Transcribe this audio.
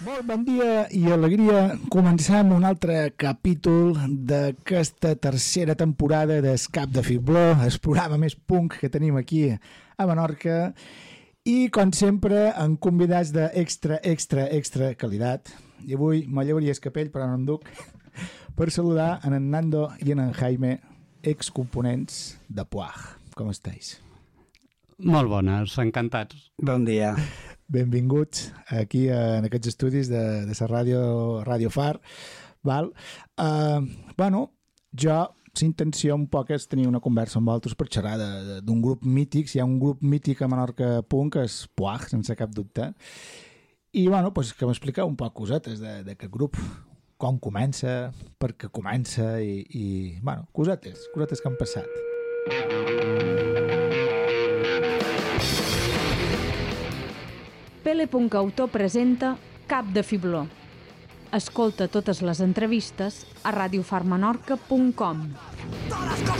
Molt bon dia i alegria. Comencem un altre capítol d'aquesta tercera temporada d'Escap de Fibló, el programa més punk que tenim aquí a Menorca, i com sempre amb convidats d'extra qualitat. I avui me llevaria el capell, però no em duc, per saludar en Nando i en Jaime, excomponents de Puag. Com estáis? Molt bones, encantats. Bon dia. Benvinguts aquí en aquests estudis de la ràdio Far. Val? Bueno, jo la intenció un poc és tenir una conversa amb vosaltres per xerrar d'un grup mític. Si hi ha un grup mític a Menorca punk és Puag, sense cap dubte. I bueno, pues, que m'expliqueu un poc cosetes d'aquest grup, com comença, per què comença i bueno, cosetes que han passat. Pele.autor presenta Cap de Fibló. Escolta totes les entrevistes a radiofarmenorca.com.